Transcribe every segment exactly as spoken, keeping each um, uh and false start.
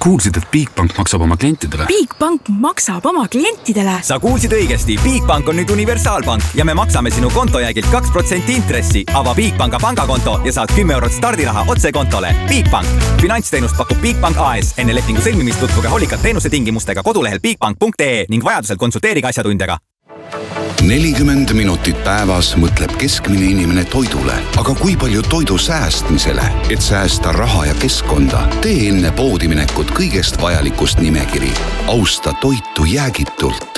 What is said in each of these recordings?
kuulsid, et Bigbank maksab oma klientidele? Bigbank maksab oma klientidele? Sa kuulsid õigesti. Bigbank on nüüd universaalpank ja me maksame sinu kontojäägilt kaks protsenti intressi. Ava Bigbanka pangakonto ja saad kümme eurot stardiraha otse kontole. Bigbank. Finantsteenust pakub Bigbank A S. Enne lepingu sõlmimist tutvuge hoolikalt teenuse tingimustega kodulehel bigbank punkt ee ning vajadusel konsulteerige asjatundjaga. nelikümmend minutit päevas mõtleb keskmine inimene toidule, aga kui palju toidu säästmisele, et säästa raha ja keskkonda? Tee enne poodi minekut kõigest vajalikust nimekiri. Austa toitu jäägitult.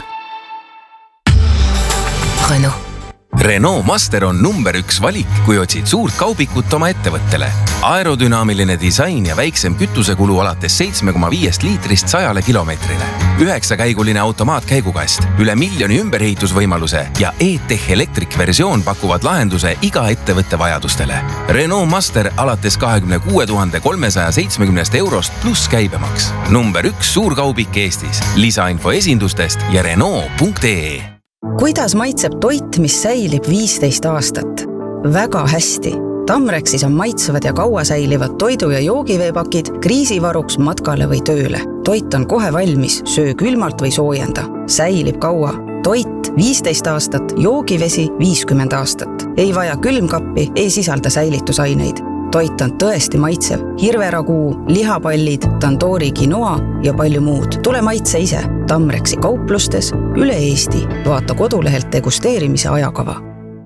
Renault. Renault Master on number üks valik, kui otsid suurt kaubikut oma ettevõttele. Aerodünaamiline disain ja väiksem kütusekulu alates seitse koma viis liitrist sajale kilomeetrile. Üheksakäiguline automaatkäigukast, üle miljoni ümberehitusvõimaluse ja E-Tech Electric versioon pakuvad lahenduse iga ettevõtte vajadustele. Renault Master alates kahekümne kuue tuhande kolmesaja seitsmekümnest eurost pluss käibemaks. Number üks suurkaubik Eestis. Lisainfo esindustest ja Renault punkt ee. Kuidas maitseb toit, mis säilib viisteist aastat? Väga hästi. Tamrexis on maitsevad ja kaua säilivad toidu- ja joogiveepakid kriisivaruks matkale või tööle. Toit on kohe valmis, söö külmalt või soojenda. Säilib kaua. Toit viisteist aastat, joogivesi viiskümmend aastat. Ei vaja külmkappi, ei sisalda säilitusaineid. Toit on tõesti maitsev. Hirveraguu, lihapallid, tandoori quinoa ja palju muud. Tule maitse ise. Tamrexi kauplustes üle Eesti. Vaata kodulehelt degusteerimise ajakava.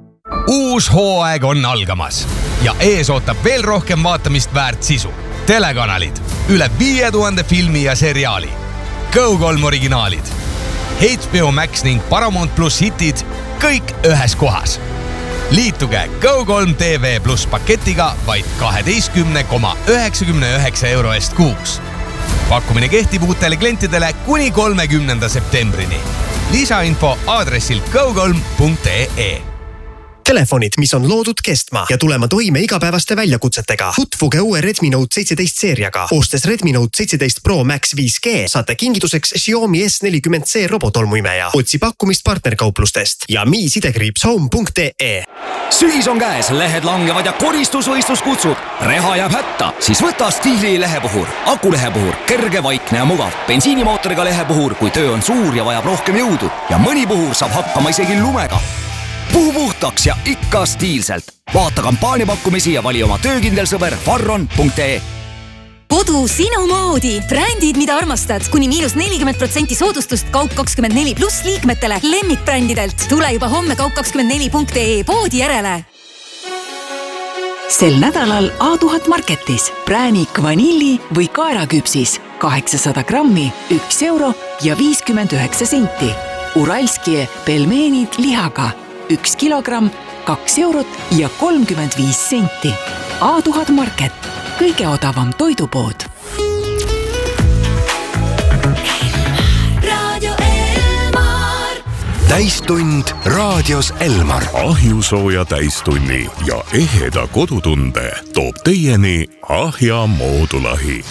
Uus hooaeg on algamas ja ees ootab veel rohkem vaatamist väärt sisu. Telekanalid, üle viie tuhande filmi ja seriaali. Go kolm originaalid. H B O Max ning Paramount Plus hitid kõik ühes kohas. Liituge Go kolm T V plus paketiga vaid kaheteistkümne koma üheksakümne üheksa euro eest kuus. Pakkumine kehtib uutele klientidele kuni kolmekümnenda septembrini. Lisainfo aadressil go kolm punkt ee. Telefonid, mis on loodud kestma ja tulema toime igapäevaste väljakutsetega. Tutvuge uue Redmi Note seitseteist seeriaga. Ostes Redmi Note seitseteist Pro Max viis G saate kingituseks Xiaomi S nelikümmend C robotolmuimeja. Otsi pakkumist partnerkauplustest ja mi sidekriips home punkt ee. Sügis on käes, lehed langevad ja koristusvõistlus kutsub. Reha jääb hätta, siis võta Stiili lehepuhur. Akulehepuhur, kerge, vaikne ja mugav. Bensiinimootoriga lehepuhur, kui töö on suur ja vajab rohkem jõudu. Ja mõni puhur saab hakkama isegi lumega. Puhu puhtaks ja ikka stiilselt. Vaata kampaaniapakkumisi ja vali oma töökindel sõber farron punkt ee. Kodu sinu moodi. Brändid, mida armastad. Kuni miinus nelikümmend protsenti soodustust Kaup kakskümmend neli pluss liikmetele lemmikbrändidelt. Tule juba homme kaup kakskümmend neli punkt ee poodi järele. Sel nädalal A tuhat Marketis präänik vanilli või kaeraküpsis kaheksasada grammi, üks euro ja viiskümmend üheksa senti. Uralskie pelmeenid lihaga üks kilogramm, kaks eurot ja kolmkümmend viis senti. A tuhat Market, kõige odavam toidupood. Radio Elmar. Täistund raadios Elmar. Ahjusooja täistunni ja eheda kodutunde toob teieni Ahja moodulahi.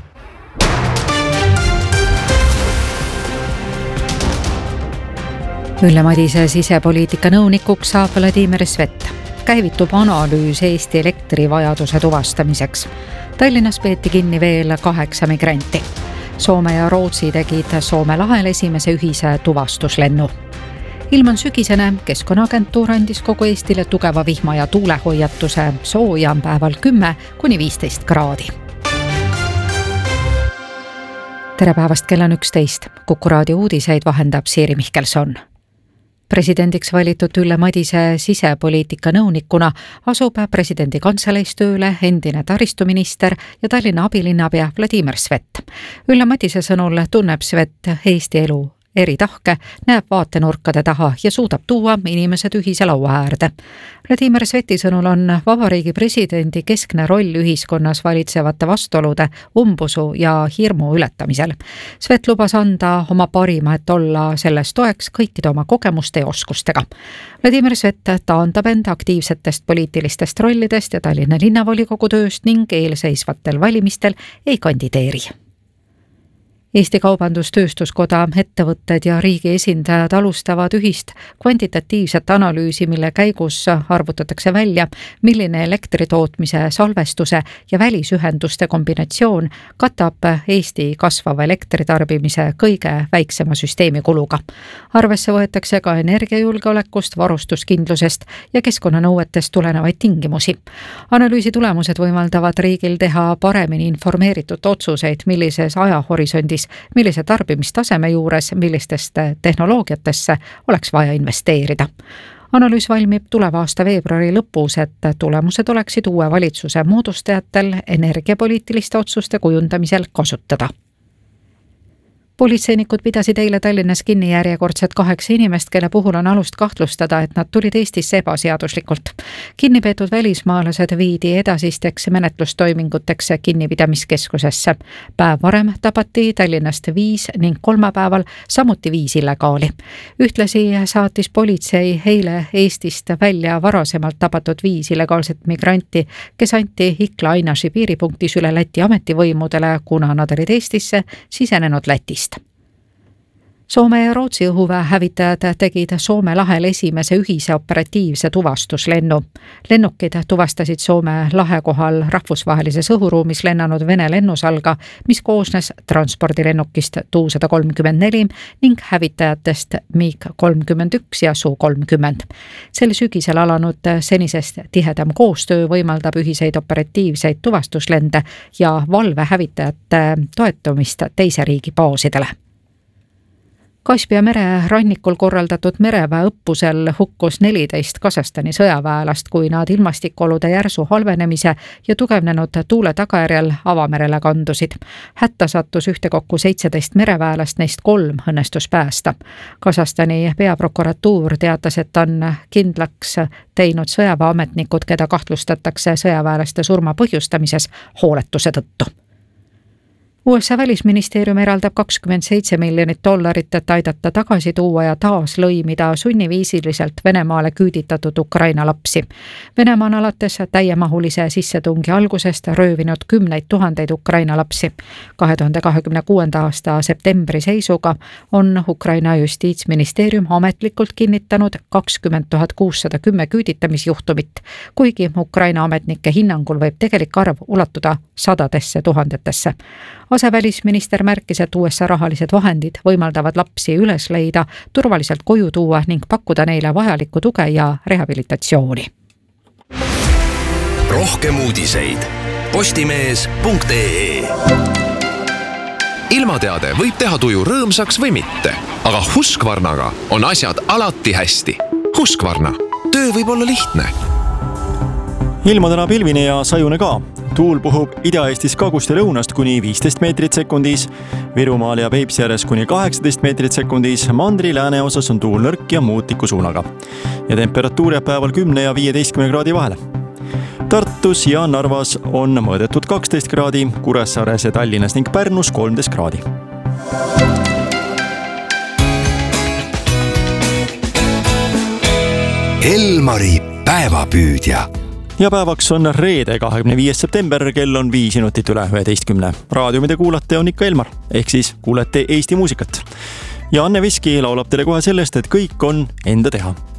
Ülle Madise sisepoliitika nõunikuks saab Vladimir Svet. Käivitub analüüs Eesti elektrivajaduse tuvastamiseks. Tallinnas peeti kinni veel kaheksa migranti. Soome ja Rootsi tegid Soome lahel esimese ühise tuvastuslennu. Ilm on sügisene, Keskkonnaagentuur andis kogu Eestile tugeva vihma ja tuulehoiatuse. Sooja on päeval kümme kuni viisteist kraadi. Tere päevast, kell on üksteist. Kuku raadio uudiseid vahendab Siiri Mihkelson. Presidendiks valitud Ülle Madise sisepoliitika nõunikuna asub presidendi kantseleis tööle endine taristuminister ja Tallinna abilinnapea Vladimir Svet. Ülle Madise sõnul tunneb Svet Eesti elu eri tahke, näeb vaatenurkade taha ja suudab tuua inimesed ühise laua äärde. Vladimir Sveti sõnul on vabariigi presidendi keskne roll ühiskonnas valitsevate vastuolude, umbusu ja hirmu ületamisel. Svet lubas anda oma parima, et olla selles toeks kõikide oma kogemuste ja oskustega. Vladimir Svet taandab enda aktiivsetest poliitilistest rollidest ja Tallinna linnavolikogu tööst ning eelseisvatel valimistel ei kandideeri. Eesti Kaubandus-Tööstuskoda, ettevõtted ja riigi esindajad alustavad ühist kvantitatiivset analüüsi, mille käigus arvutatakse välja, milline elektritootmise, salvestuse ja välisühenduste kombinatsioon katab Eesti kasvava elektritarbimise kõige väiksema süsteemi kuluga. Arvesse võetakse ka energiajulgeolekust, varustuskindlusest ja keskkonnanõuetest tulenevaid tingimusi. Analüüsi tulemused võimaldavad riigil teha paremini informeeritud otsuseid, millises ajahorisondis, millise tarbimistaseme juures, millistest tehnoloogiatesse oleks vaja investeerida. Analüüs valmib tuleva aasta veebruari lõpus, et tulemused oleksid uue valitsuse moodustajatel energiapoliitiliste otsuste kujundamisel kasutada. Politseinikud pidasid eile Tallinnas kinni järjekordselt kaheksa inimest, kelle puhul on alust kahtlustada, et nad tulid Eestisse ebaseaduslikult. Kinnipeetud välismaalased viidi edasisteks menetlustoiminguteks kinnipidamiskeskusesse. Päev varem tapati Tallinnast viis ning kolmapäeval samuti viis illegaali. Ühtlasi saatis politsei eile Eestist välja varasemalt tapatud viis illegaalset migranti, kes anti Ikla Ainaši piiripunktis üle Läti ametivõimudele, kuna nad olid Eestisse sisenenud Lätist. Soome ja Rootsi õhuväe hävitajad tegid Soome lahel esimese ühise operatiivse tuvastuslennu. Lennukid tuvastasid Soome lahe kohal rahvusvahelises õhuruumis lennanud Vene lennusalga, mis koosnes transpordilennukist Tu sada kolmkümmend neli ning hävitajatest MiG kolmkümmend üks ja Su kolmkümmend. Sel sügisel alanud senisest tihedam koostöö võimaldab ühiseid operatiivseid tuvastuslende ja valvehävitajate toetumist teise riigi baasidele. Kaspia mere rannikul korraldatud mereväe õppusel hukkus neliteist Kasahstani sõjaväelast, kui nad ilmastikolude järsu halvenemise ja tugevnenud tuule tagajärjel avamerele kandusid. Hätta sattus ühtekokku seitseteist mereväelast, neist kolm õnnestus päästa. Kasahstani peaprokuratuur teatas, et on kindlaks teinud sõjaväeametnikud, keda kahtlustatakse sõjaväelaste surma põhjustamises hooletuse tõttu. U S A välisministeerium eraldab kakskümmend seitse miljonit dollarit, et aidata tagasi tuua ja taas lõimida sunniviisiliselt Venemaale küüditatud Ukraina lapsi. Venemaa on alates täiemahulise sissetungi algusest röövinud kümneid tuhandeid Ukraina lapsi. kahe tuhande kahekümne kuuenda aasta septembri seisuga on Ukraina justiitsministeerium ametlikult kinnitanud kakskümmend tuhat kuussada kümme küüditamisjuhtumit, kuigi Ukraina ametnike hinnangul võib tegelik arv ulatuda sadadesse tuhandetesse. Asevälisminister märkis, et U S A rahalised vahendid võimaldavad lapsi üles leida, turvaliselt koju tuua ning pakkuda neile vajalikku tuge ja rehabilitatsiooni. Rohkem uudiseid postimees punkt ee. Ilmateade võib teha tuju rõõmsaks või mitte, aga Husqvarnaga on asjad alati hästi. Husqvarna, töö võib olla lihtne. Ilma täna pilvine ja sajune ka. Tuul puhub Ida-Eestis kagust ja lõunast kuni viisteist meetrit sekundis, Virumaal ja Peipsiääres kuni kaheksateist meetrit sekundis, mandri lääne osas on tuul nõrk ja muutliku suunaga. Ja temperatuur jääb päeval kümne ja viieteistkümne kraadi vahele. Tartus ja Narvas on mõõdetud kaksteist kraadi, Kuressaares ja Tallinnas ning Pärnus kolmteist kraadi. Elmari päevapüüdja. Ja päevaks on reede kahekümne viies september, kell on viis minutit üle üheteistkümne. Raadio, mida kuulate, on ikka Elmar, ehk siis kuulete Eesti muusikat. Ja Anne Veski laulab teile kohe sellest, et kõik on enda teha.